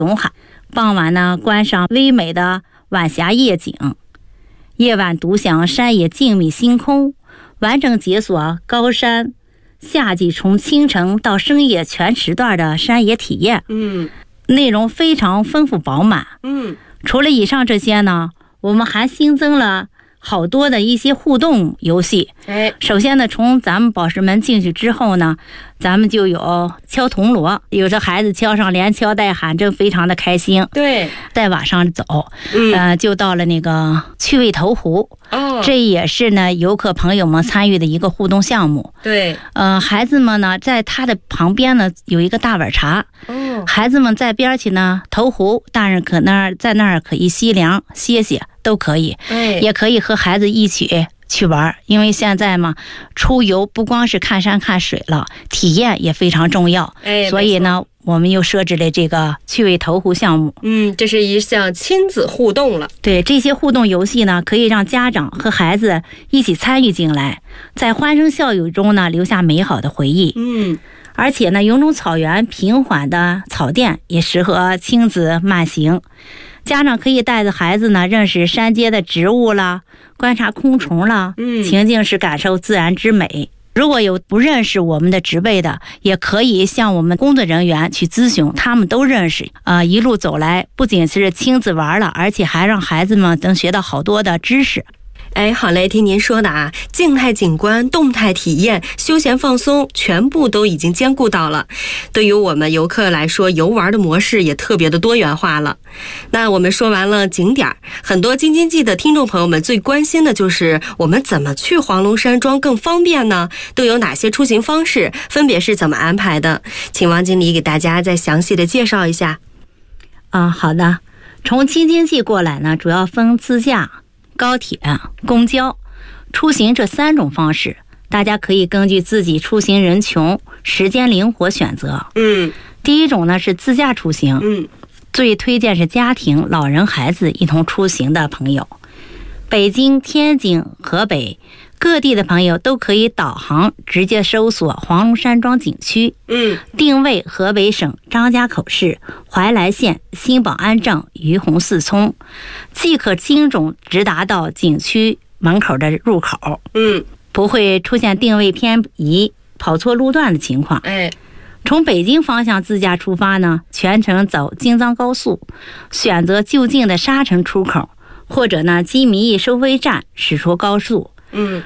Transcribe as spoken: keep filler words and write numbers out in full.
永海。傍晚呢，观赏微美的晚霞夜景，夜晚独享山野静谧星空，完整解锁高山夏季从清晨到深夜全时段的山野体验。 嗯， 内容非常丰富饱满。 嗯， 除了以上这些呢，我们还新增了好多的一些互动游戏。 哎， 首先呢，从咱们宝石门进去之后呢，咱们就有敲铜锣，有的孩子敲上连敲带喊，这非常的开心。 对， 再往上走， 嗯， 呃，就到了那个趣味投壶。 哦， 这也是呢游客朋友们参与的一个互动项目。 对， 呃，孩子们呢，在他的旁边呢有一个大碗茶， 哦， 孩子们在边去呢投壶，大人可那儿在那儿可以吸凉歇歇都可以， 哎， 也可以和孩子一起去玩。因为现在嘛，出游不光是看山看水了，体验也非常重要。 哎， 所以呢，我们又设置了这个趣味投壶项目。 嗯，这是一项亲子互动了。 对，这些互动游戏呢，可以让家长和孩子一起参与进来，在欢声笑语中呢，留下美好的回忆。 嗯， 而且呢，永中草原平缓的草甸也适合亲子慢行。家长可以带着孩子呢，认识山间的植物啦，观察昆虫啦， 嗯， 情境是感受自然之美。如果有不认识我们的植被的，也可以向我们工作人员去咨询，他们都认识。啊、呃，一路走来，不仅是亲子玩了，而且还让孩子们能学到好多的知识。 哎，好嘞，听您说的啊，静态景观、动态体验、休闲放松，全部都已经兼顾到了。对于我们游客来说，游玩的模式也特别的多元化了。那我们说完了景点，很多京津冀的听众朋友们最关心的就是我们怎么去黄龙山庄更方便呢？都有哪些出行方式？分别是怎么安排的？请王经理给大家再详细的介绍一下。 啊，好的。从京津冀过来呢，主要分自驾、高铁、公交出行这三种方式，大家可以根据自己出行人群、时间灵活选择。 嗯， 第一种呢是自驾出行， 嗯， 最推荐是家庭、老人、孩子一同出行的朋友。北京、天津、河北各地的朋友都可以导航直接搜索黄龙山庄景区， 嗯， 定位河北省张家口市怀来县新保安镇于洪四村，即可精准直达到景区门口的入口， 嗯， 不会出现定位偏移、跑错路段的情况。 哎， 从北京方向自驾出发呢，全程走京藏高速，选择就近的沙城出口，或者呢鸡鸣驿收费站驶出高速。 嗯，